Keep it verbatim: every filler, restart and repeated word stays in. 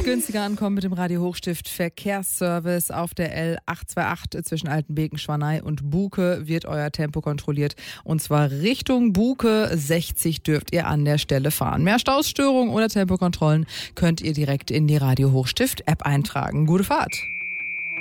Noch günstiger ankommen mit dem Radio Hochstift Verkehrsservice. Auf der L achthundertachtundzwanzig zwischen Altenbeken, Schwanei und Buke wird euer Tempo kontrolliert. Und zwar Richtung Buke. sechzig dürft ihr an der Stelle fahren. Mehr Stausstörungen oder Tempokontrollen könnt ihr direkt in die Radio Hochstift App eintragen. Gute Fahrt!